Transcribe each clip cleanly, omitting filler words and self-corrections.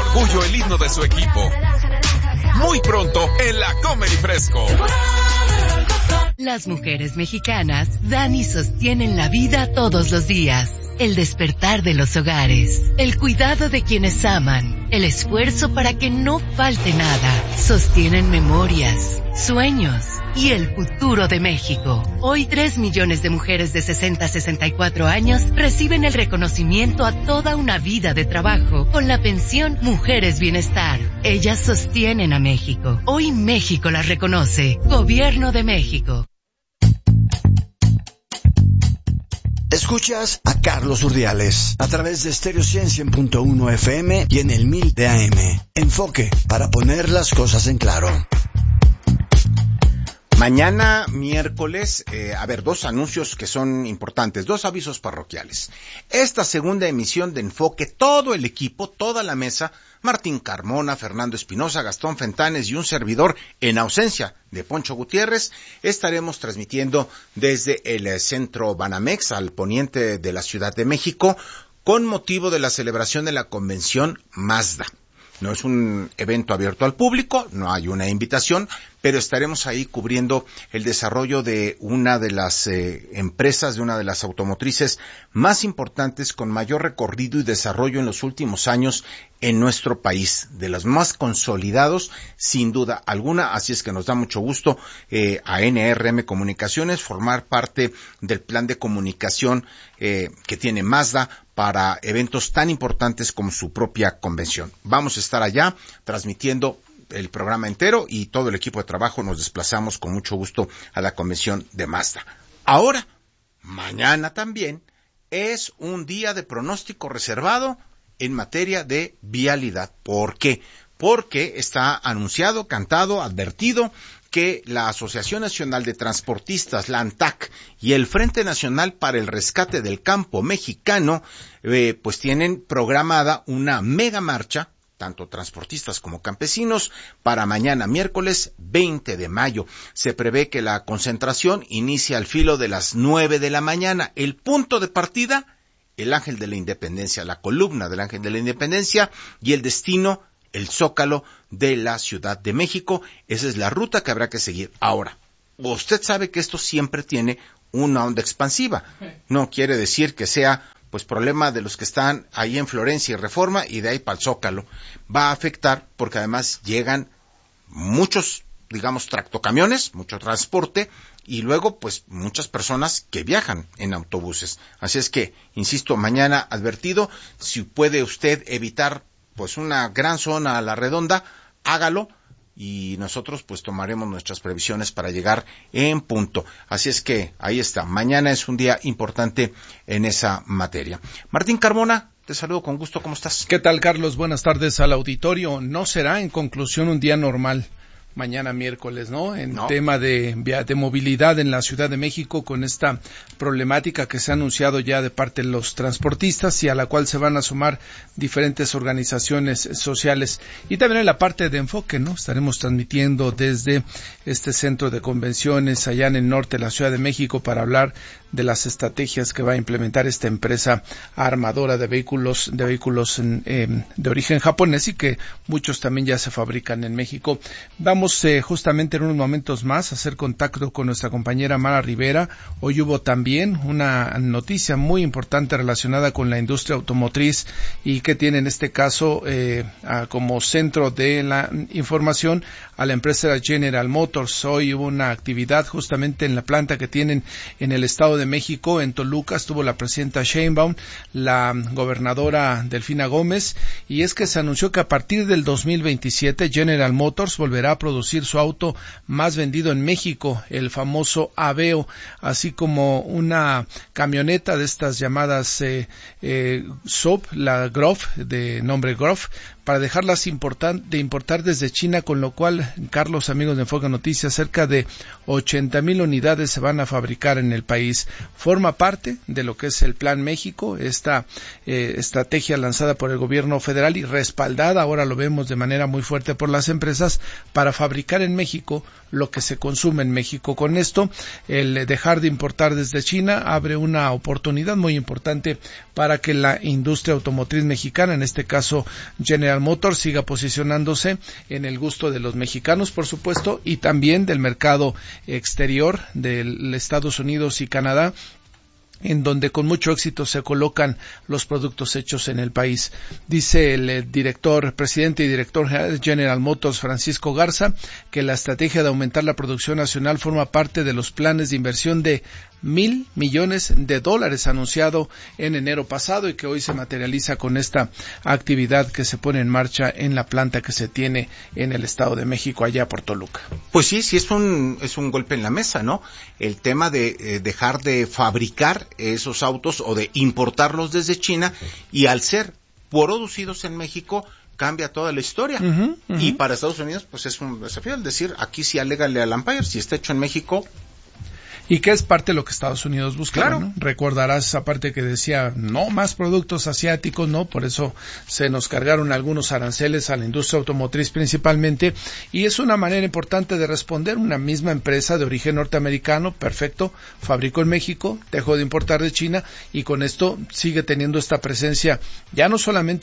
orgullo el himno de su equipo. Muy pronto en la Comedy Fresco. Las mujeres mexicanas dan y sostienen la vida todos los días. El despertar de los hogares, el cuidado de quienes aman, el esfuerzo para que no falte nada. Sostienen memorias, sueños y el futuro de México. Hoy 3 millones de mujeres de 60 a 64 años reciben el reconocimiento a toda una vida de trabajo con la pensión Mujeres Bienestar. Ellas sostienen a México. Hoy México las reconoce. Gobierno de México. Escuchas a Carlos Urdiales a través de Stereo 100.1 FM y en el 1000 de AM. Enfoque para poner las cosas en claro. Mañana, miércoles, dos anuncios que son importantes, 2 avisos parroquiales. Esta segunda emisión de Enfoque, todo el equipo, toda la mesa, Martín Carmona, Fernando Espinosa, Gastón Fentanes y un servidor, en ausencia de Poncho Gutiérrez, estaremos transmitiendo desde el Centro Banamex, al poniente de la Ciudad de México, con motivo de la celebración de la convención Mazda. No es un evento abierto al público, no hay una invitación, pero estaremos ahí cubriendo el desarrollo de una de las empresas, de una de las automotrices más importantes, con mayor recorrido y desarrollo en los últimos años en nuestro país, de los más consolidados, sin duda alguna. Así es que nos da mucho gusto a NRM Comunicaciones formar parte del plan de comunicación que tiene Mazda para eventos tan importantes como su propia convención. Vamos a estar allá transmitiendo el programa entero y todo el equipo de trabajo nos desplazamos con mucho gusto a la convención de Mazda. Ahora, mañana también es un día de pronóstico reservado en materia de vialidad. ¿Por qué? Porque está anunciado, cantado, advertido que la Asociación Nacional de Transportistas, la ANTAC, y el Frente Nacional para el Rescate del Campo Mexicano, pues tienen programada una mega marcha, tanto transportistas como campesinos, para mañana miércoles 20 de mayo. Se prevé que la concentración inicie al filo de las 9 de la mañana. El punto de partida, el Ángel de la Independencia, la columna del Ángel de la Independencia, y el destino, el Zócalo de la Ciudad de México. Esa es la ruta que habrá que seguir. Ahora, usted sabe que esto siempre tiene una onda expansiva. No quiere decir que sea pues problema de los que están ahí en Florencia y Reforma y de ahí para el Zócalo. Va a afectar porque además llegan muchos, digamos, tractocamiones, mucho transporte, y luego pues muchas personas que viajan en autobuses. Así es que, insisto, mañana advertido, si puede usted evitar pues una gran zona a la redonda, hágalo, y nosotros pues tomaremos nuestras previsiones para llegar en punto. Así es que ahí está, mañana es un día importante en esa materia. Martín Carmona, te saludo con gusto, ¿cómo estás? ¿Qué tal, Carlos? Buenas tardes al auditorio. No será, en conclusión, un día normal mañana miércoles, ¿no? Tema de movilidad en la Ciudad de México, con esta problemática que se ha anunciado ya de parte de los transportistas y a la cual se van a sumar diferentes organizaciones sociales. Y también en la parte de enfoque, ¿no? Estaremos transmitiendo desde este centro de convenciones allá en el norte de la Ciudad de México para hablar de las estrategias que va a implementar esta empresa armadora de vehículos de origen japonés y que muchos también ya se fabrican en México. Vamos justamente en unos momentos más a hacer contacto con nuestra compañera Mara Rivera. Hoy hubo también una noticia muy importante relacionada con la industria automotriz y que tiene en este caso como centro de la información a la empresa General Motors. Hoy hubo una actividad justamente en la planta que tienen en el Estado de México, en Toluca. Estuvo la presidenta Sheinbaum, la gobernadora Delfina Gómez, y es que se anunció que a partir del 2027 General Motors volverá a producir su auto más vendido en México, el famoso Aveo, así como una camioneta de estas llamadas SUV, la Grove, de nombre Grove, para dejarlas de importar desde China, con lo cual, Carlos, amigos de Enfoque Noticias, cerca de 80,000 unidades se van a fabricar en el país. Forma parte de lo que es el Plan México, esta estrategia lanzada por el gobierno federal y respaldada, ahora lo vemos de manera muy fuerte por las empresas, para fabricar en México lo que se consume en México. Con esto, el dejar de importar desde China abre una oportunidad muy importante para que la industria automotriz mexicana, en este caso General Motors, siga posicionándose en el gusto de los mexicanos, por supuesto, y también del mercado exterior de Estados Unidos y Canadá, en donde con mucho éxito se colocan los productos hechos en el país. Dice el presidente y director general de General Motors, Francisco Garza, que la estrategia de aumentar la producción nacional forma parte de los planes de inversión de $1,000 millones anunciado en enero pasado y que hoy se materializa con esta actividad que se pone en marcha en la planta que se tiene en el Estado de México, allá por Toluca. Pues sí, es un golpe en la mesa, ¿no? El tema de dejar de fabricar esos autos o de importarlos desde China, y al ser producidos en México cambia toda la historia. Y para Estados Unidos pues es un desafío el decir, aquí sí alégale al Empire, si está hecho en México. Y que es parte de lo que Estados Unidos busca, claro, ¿no? Recordarás esa parte que decía, no más productos asiáticos, ¿no? Por eso se nos cargaron algunos aranceles a la industria automotriz principalmente, y es una manera importante de responder. Una misma empresa de origen norteamericano, perfecto, fabricó en México, dejó de importar de China, y con esto sigue teniendo esta presencia, ya no solamente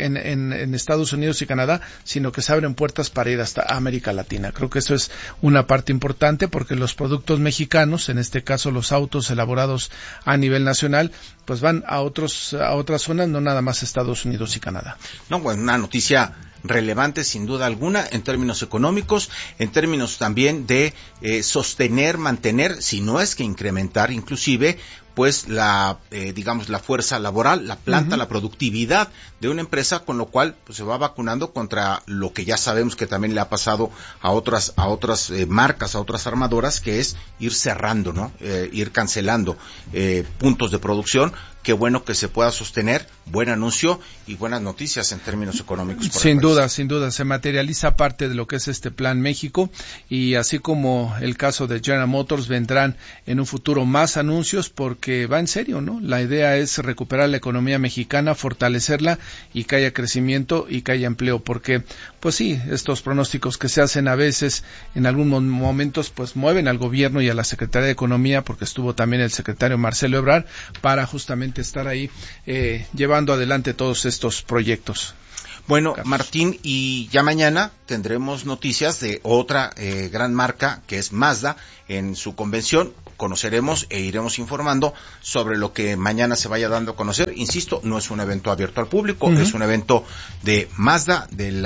en Estados Unidos y Canadá, sino que se abren puertas para ir hasta América Latina. Creo que eso es una parte importante, porque los productos mexicanos, en este caso los autos elaborados a nivel nacional, pues van a otras zonas, no nada más Estados Unidos y Canadá. No, bueno, una noticia relevante sin duda alguna en términos económicos, en términos también de sostener, mantener, si no es que incrementar inclusive, pues la fuerza laboral, la planta, la productividad de una empresa, con lo cual pues se va vacunando contra lo que ya sabemos que también le ha pasado a otras marcas, a otras armadoras, que es ir cerrando, ¿no? Ir cancelando puntos de producción. Qué bueno que se pueda sostener, buen anuncio y buenas noticias en términos económicos. Sin duda, se materializa parte de lo que es este Plan México, y así como el caso de General Motors, vendrán en un futuro más anuncios, porque va en serio, ¿no? La idea es recuperar la economía mexicana, fortalecerla, y que haya crecimiento y que haya empleo, porque pues sí, estos pronósticos que se hacen a veces, en algunos momentos, pues mueven al gobierno y a la Secretaría de Economía, porque estuvo también el secretario Marcelo Ebrard, para justamente estar ahí llevando adelante todos estos proyectos. Bueno, Martín, y ya mañana tendremos noticias de otra gran marca, que es Mazda, en su convención. Conoceremos e iremos informando sobre lo que mañana se vaya dando a conocer. Insisto, no es un evento abierto al público, es un evento de Mazda,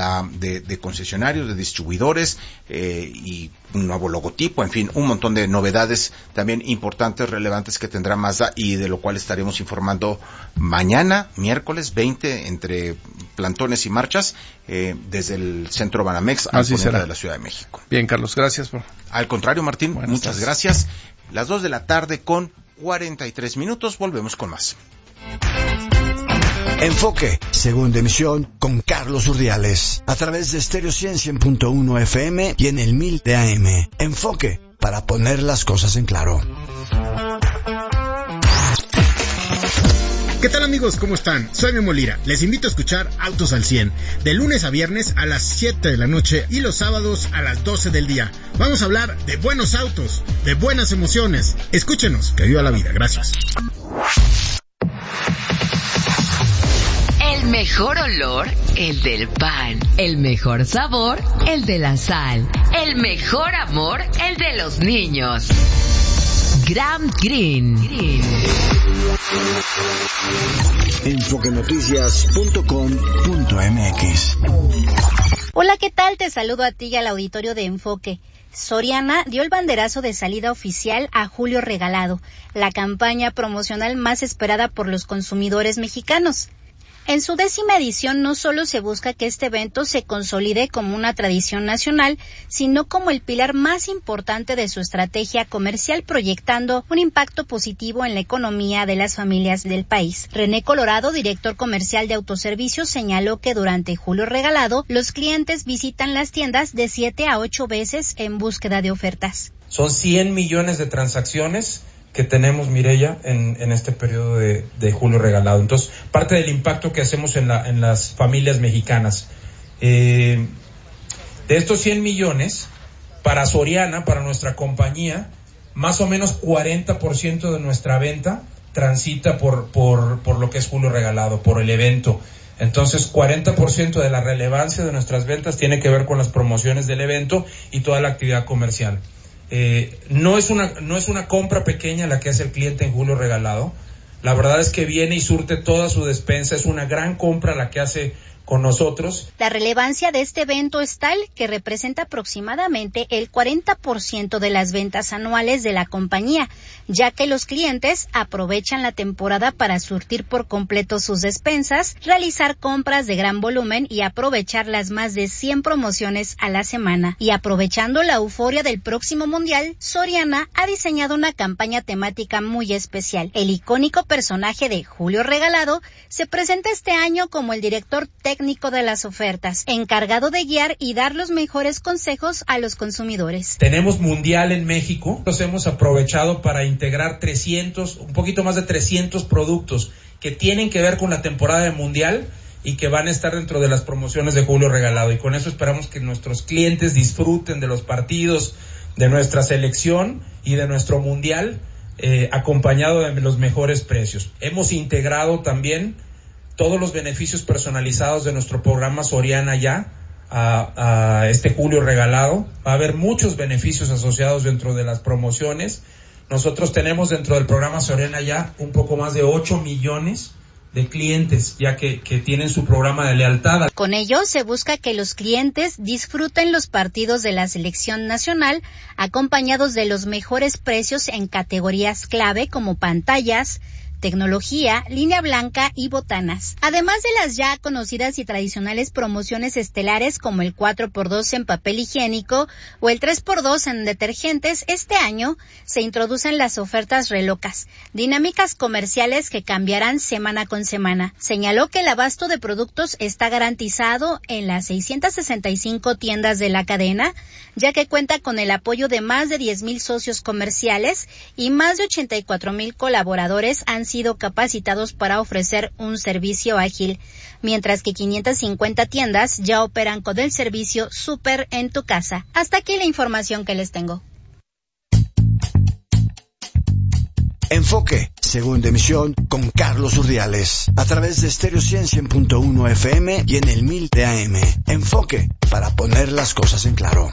de concesionarios, de distribuidores, y un nuevo logotipo, en fin, un montón de novedades también importantes, relevantes, que tendrá Mazda, y de lo cual estaremos informando mañana, miércoles 20, entre plantones y marchas, desde el Centro Banamex al poniente de la Ciudad de México. Bien, Carlos, gracias. Al contrario, Martín, muchas gracias. Las 2:43 p.m, volvemos con más. Enfoque, segunda emisión, con Carlos Urdiales, a través de Stereo 100.1 FM y en el 1000 de AM. Enfoque, para poner las cosas en claro. ¿Qué tal, amigos? ¿Cómo están? Soy Memo Lira. Les invito a escuchar Autos al 100, de lunes a viernes a las 7 de la noche y los sábados a las 12 del día. Vamos a hablar de buenos autos, de buenas emociones. Escúchenos, que viva la vida. Gracias. El mejor olor, el del pan. El mejor sabor, el de la sal. El mejor amor, el de los niños. Graham Greene. Enfoquenoticias.com.mx. Hola, ¿qué tal? Te saludo a ti y al auditorio de Enfoque. Soriana dio el banderazo de salida oficial a Julio Regalado, la campaña promocional más esperada por los consumidores mexicanos. En su 10ª edición no solo se busca que este evento se consolide como una tradición nacional, sino como el pilar más importante de su estrategia comercial, proyectando un impacto positivo en la economía de las familias del país. René Colorado, director comercial de Autoservicios, señaló que durante Julio Regalado, los clientes visitan las tiendas de 7 a 8 veces en búsqueda de ofertas. Son 100 millones de transacciones que tenemos, Mireya, en este periodo de Julio Regalado. Entonces, parte del impacto que hacemos en las familias mexicanas. De estos 100 millones, para Soriana, para nuestra compañía, más o menos 40% de nuestra venta transita por lo que es Julio Regalado, por el evento. Entonces, 40% de la relevancia de nuestras ventas tiene que ver con las promociones del evento y toda la actividad comercial. No es una compra pequeña la que hace el cliente en Julio Regalado. La verdad es que viene y surte toda su despensa. Es una gran compra la que hace con nosotros. La relevancia de este evento es tal que representa aproximadamente el 40% de las ventas anuales de la compañía, ya que los clientes aprovechan la temporada para surtir por completo sus despensas, realizar compras de gran volumen y aprovechar las más de 100 promociones a la semana. Y aprovechando la euforia del próximo mundial, Soriana ha diseñado una campaña temática muy especial. El icónico personaje de Julio Regalado se presenta este año como el director técnico de las ofertas, encargado de guiar y dar los mejores consejos a los consumidores. Tenemos mundial en México, nos hemos aprovechado para integrar un poquito más de 300 productos que tienen que ver con la temporada de mundial y que van a estar dentro de las promociones de Julio Regalado, y con eso esperamos que nuestros clientes disfruten de los partidos de nuestra selección y de nuestro mundial, acompañado de los mejores precios. Hemos integrado también todos los beneficios personalizados de nuestro programa Soriana Ya a este Julio Regalado. Va a haber muchos beneficios asociados dentro de las promociones. Nosotros tenemos dentro del programa Soriana Ya un poco más de 8 millones de clientes ya que tienen su programa de lealtad. Con ello se busca que los clientes disfruten los partidos de la selección nacional acompañados de los mejores precios en categorías clave como pantallas, tecnología, línea blanca y botanas. Además de las ya conocidas y tradicionales promociones estelares como el 4x2 en papel higiénico o el 3x2 en detergentes, este año se introducen las ofertas relocas, dinámicas comerciales que cambiarán semana con semana. Señaló que el abasto de productos está garantizado en las 665 tiendas de la cadena, ya que cuenta con el apoyo de más de 10,000 socios comerciales y más de 84,000 colaboradores han sido capacitados para ofrecer un servicio ágil, mientras que 550 tiendas ya operan con el servicio Súper en tu casa. Hasta aquí la información que les tengo. Enfoque, segunda emisión, con Carlos Urdiales, a través de Stereo 100.1 FM y en el 1000 de AM. Enfoque, para poner las cosas en claro.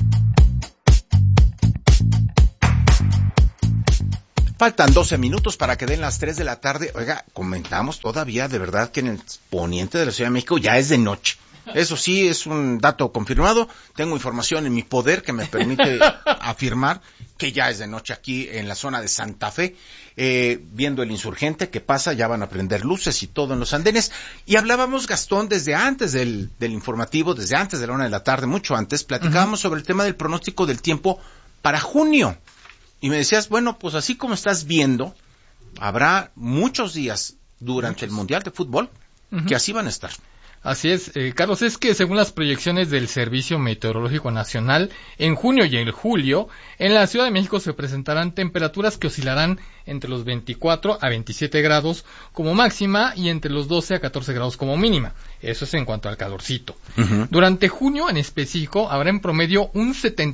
Faltan 12 minutos para que den las 3 de la tarde. Oiga, comentamos todavía de verdad que en el poniente de la Ciudad de México ya es de noche. Eso sí, es un dato confirmado. Tengo información en mi poder que me permite afirmar que ya es de noche aquí en la zona de Santa Fe. Viendo el Insurgente que pasa, ya van a prender luces y todo en los andenes. Y hablábamos, Gastón, desde antes del informativo, desde antes de la 1 de la tarde, mucho antes, platicábamos sobre el tema del pronóstico del tiempo para junio. Y me decías, bueno, pues así como estás viendo, habrá muchos días durante el Mundial de Fútbol que así van a estar. Así es, Carlos, es que según las proyecciones del Servicio Meteorológico Nacional, en junio y en julio, en la Ciudad de México se presentarán temperaturas que oscilarán entre los 24 a 27 grados como máxima y entre los 12 a 14 grados como mínima. Eso es en cuanto al calorcito. Durante junio en específico habrá en promedio un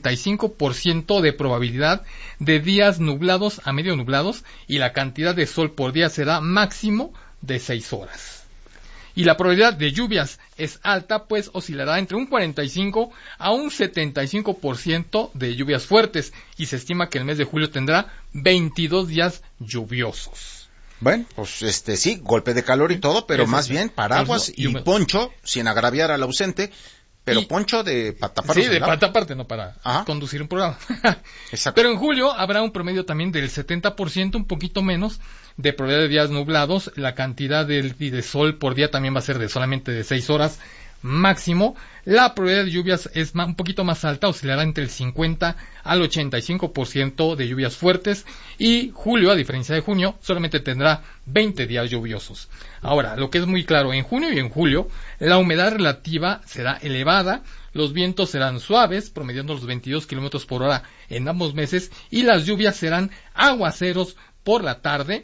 75% de probabilidad de días nublados a medio nublados y la cantidad de sol por día será máximo de 6 horas. Y la probabilidad de lluvias es alta, pues oscilará entre un 45 a un 75% de lluvias fuertes, y se estima que el mes de julio tendrá 22 días lluviosos. Bueno, pues sí, golpe de calor y todo, pero más bien paraguas y poncho, sin agraviar al ausente, pero poncho de pataparte. Sí, de pataparte, no para conducir un programa. Exacto. Pero en julio habrá un promedio también del 70%, un poquito menos, de probabilidad de días nublados. La cantidad de sol por día también va a ser de solamente de 6 horas máximo. La probabilidad de lluvias es un poquito más alta, oscilará entre el 50 al 85% de lluvias fuertes, y julio, a diferencia de junio, solamente tendrá 20 días lluviosos. Ahora, lo que es muy claro, en junio y en julio, la humedad relativa será elevada, los vientos serán suaves, promediando los 22 kilómetros por hora en ambos meses, y las lluvias serán aguaceros por la tarde,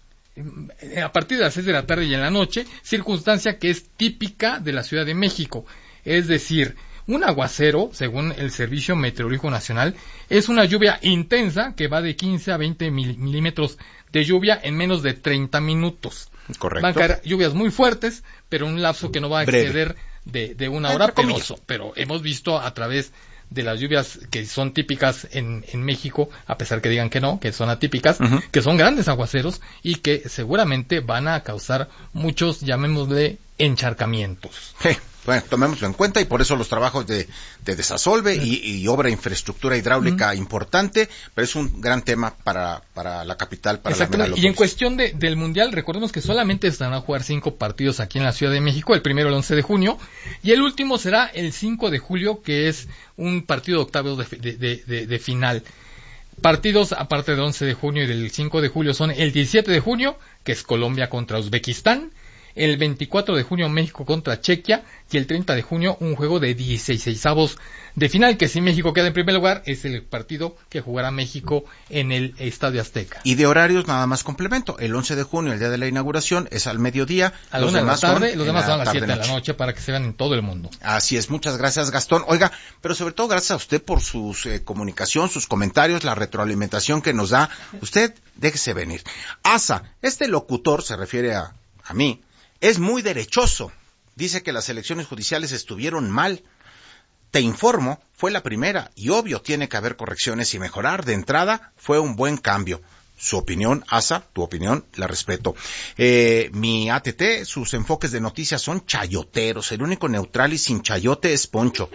a partir de las 6 de la tarde y en la noche, circunstancia que es típica de la Ciudad de México. Es decir, Un aguacero, según el Servicio Meteorológico Nacional, es una lluvia intensa que va de 15 a 20 milímetros de lluvia en menos de 30 minutos. Correcto. Van a caer lluvias muy fuertes, pero en un lapso que no va a exceder de una hora, pero hemos visto a través de las lluvias que son típicas en México, a pesar que digan que no, que son atípicas, que son grandes aguaceros y que seguramente van a causar muchos, llamémosle, encharcamientos. Bueno, tomémoslo en cuenta y por eso los trabajos de desasolve y obra de infraestructura hidráulica importante, pero es un gran tema para la capital, para la megalópolis. Y en cuestión del Mundial, recordemos que solamente se van a jugar 5 partidos aquí en la Ciudad de México, el primero el 11 de junio, y el último será el 5 de julio, que es un partido de octavos de final. Partidos, aparte del 11 de junio y del 5 de julio, son el 17 de junio, que es Colombia contra Uzbekistán, el 24 de junio México contra Chequia y el 30 de junio un juego de 16avos de final, que si México queda en primer lugar es el partido que jugará México en el Estadio Azteca. Y de horarios nada más complemento, el 11 de junio, el día de la inauguración, es al mediodía, a la 1 de la tarde, los demás son a las 7 de la noche para que se vean en todo el mundo. Así es, muchas gracias Gastón. Oiga, pero sobre todo gracias a usted por su comunicación, sus comentarios, la retroalimentación que nos da. Usted, déjese venir. Asa, este locutor, se refiere a mí, es muy derechoso. Dice que las elecciones judiciales estuvieron mal. Te informo, fue la primera y obvio tiene que haber correcciones y mejorar. De entrada, fue un buen cambio. Su opinión, Asa, tu opinión, la respeto. Mi ATT, sus enfoques de noticias son chayoteros. El único neutral y sin chayote es Poncho.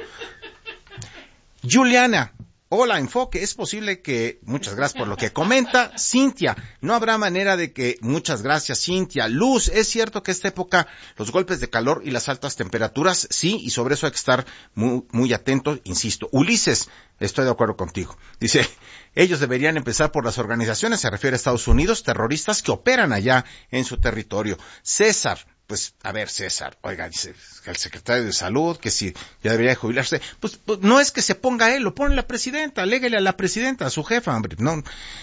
Juliana, hola, Enfoque, es posible que, muchas gracias por lo que comenta. Cintia, no habrá manera de que, muchas gracias Cintia. Luz, es cierto que esta época, los golpes de calor y las altas temperaturas, sí, y sobre eso hay que estar muy, muy atentos, insisto. Ulises, estoy de acuerdo contigo. Dice, ellos deberían empezar por las organizaciones, se refiere a Estados Unidos, terroristas que operan allá en su territorio. César, pues, a ver, César, oiga, dice el secretario de Salud, que si ya debería jubilarse, pues no es que se ponga él, lo pone la presidenta, aléguele a la presidenta, a su jefa, hombre, no.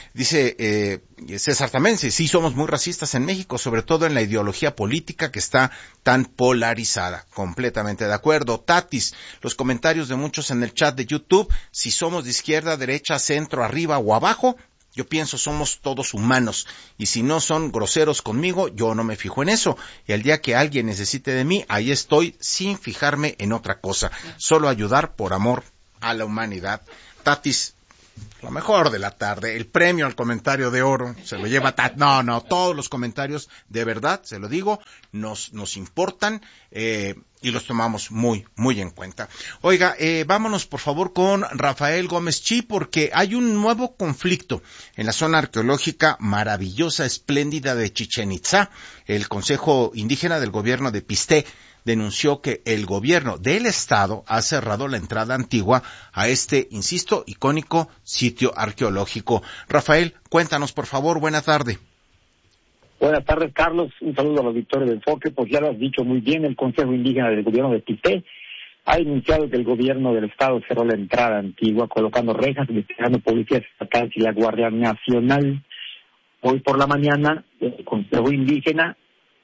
Dice, César también, sí somos muy racistas en México, sobre todo en la ideología política que está tan polarizada, completamente de acuerdo. Tatis, los comentarios de muchos en el chat de YouTube, si somos de izquierda, derecha, centro, arriba o abajo, yo pienso somos todos humanos, y si no son groseros conmigo, yo no me fijo en eso, y el día que alguien necesite de mí, ahí estoy, sin fijarme en otra cosa, solo ayudar por amor a la humanidad. Tatis, lo mejor de la tarde, el premio al comentario de oro, se lo lleva no, todos los comentarios, de verdad, se lo digo, nos importan, y los tomamos muy, muy en cuenta. Oiga, vámonos por favor con Rafael Gómez Chi, porque hay un nuevo conflicto en la zona arqueológica maravillosa, espléndida de Chichén Itzá. El Consejo Indígena del Gobierno de Pisté denunció que el gobierno del estado ha cerrado la entrada antigua a este, insisto, icónico sitio arqueológico. Rafael, cuéntanos por favor, buena tarde. Buenas tardes, Carlos. Un saludo a los auditores de Enfoque. Pues ya lo has dicho muy bien, el Consejo Indígena del Gobierno de Pisté ha anunciado que el gobierno del estado cerró la entrada antigua, colocando rejas, desplegando policías estatales y la Guardia Nacional. Hoy por la mañana, el Consejo Indígena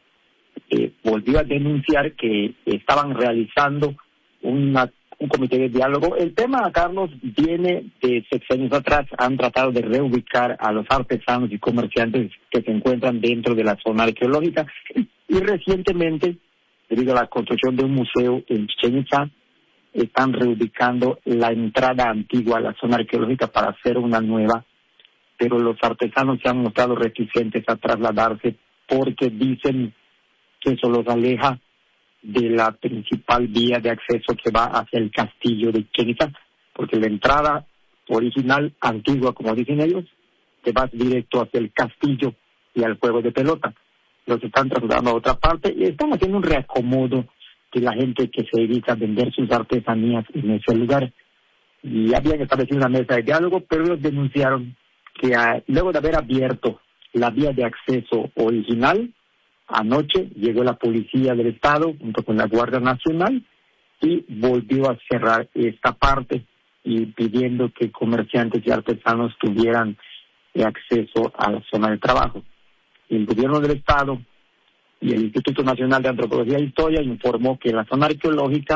volvió a denunciar que estaban realizando un comité de diálogo. El tema, Carlos, viene de sexenios atrás. Han tratado de reubicar a los artesanos y comerciantes que se encuentran dentro de la zona arqueológica. Y recientemente, debido a la construcción de un museo en Chichén Itzá, están reubicando la entrada antigua a la zona arqueológica para hacer una nueva. Pero los artesanos se han mostrado reticentes a trasladarse porque dicen que eso los aleja de la principal vía de acceso que va hacia el castillo de Chichén Itzá, porque la entrada original, antigua, como dicen ellos, te vas directo hacia el castillo y al juego de pelota. Los están trasladando a otra parte y están haciendo un reacomodo de la gente que se dedica a vender sus artesanías en ese lugar. Y habían establecido una mesa de diálogo, pero ellos denunciaron que luego de haber abierto la vía de acceso original, anoche llegó la policía del estado junto con la Guardia Nacional y volvió a cerrar esta parte y pidiendo que comerciantes y artesanos tuvieran acceso a la zona de trabajo. El gobierno del estado y el Instituto Nacional de Antropología e Historia informó que la zona arqueológica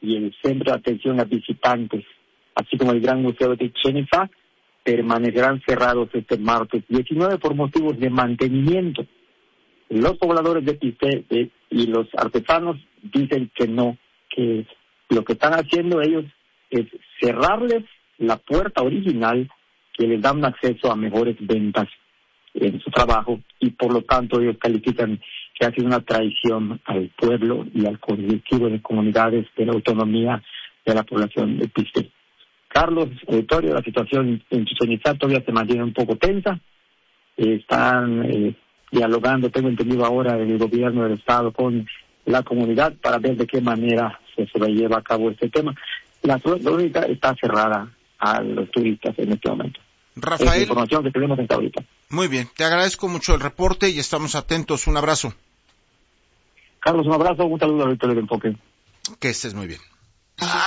y el Centro de Atención a Visitantes, así como el Gran Museo de Chichén Itzá, permanecerán cerrados este martes 19 por motivos de mantenimiento. Los pobladores de Pisté y los artesanos dicen que no, que lo que están haciendo ellos es cerrarles la puerta original que les da un acceso a mejores ventas en su trabajo, y por lo tanto ellos califican que ha sido una traición al pueblo y al colectivo de comunidades de la autonomía de la población de Pisté. Carlos, auditorio, la situación en Chichén Itzá todavía se mantiene un poco tensa. Están dialogando, tengo entendido ahora, el gobierno del estado con la comunidad para ver de qué manera se lleva a cabo este tema. La zona está cerrada a los turistas en este momento. Rafael, es la información que tenemos hasta ahorita. Muy bien, te agradezco mucho el reporte y estamos atentos. Un abrazo. Carlos, un abrazo, un saludo al auditorio de Enfoque. Que estés muy bien.